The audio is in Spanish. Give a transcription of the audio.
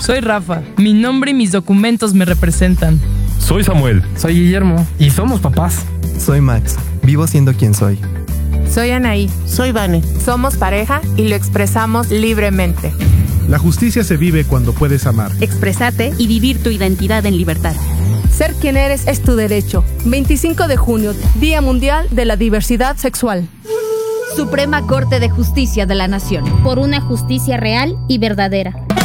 Soy Rafa. Mi nombre y mis documentos me representan. Soy Samuel. Soy Guillermo. Y somos papás. Soy Max. Vivo siendo quien soy. Soy Anaí. Soy Vane. Somos pareja y lo expresamos libremente. La justicia se vive cuando puedes amar, expresarte y vivir tu identidad en libertad. Ser quien eres es tu derecho. 25 de junio, Día Mundial de la Diversidad Sexual. Suprema Corte de Justicia de la Nación. Por una justicia real y verdadera.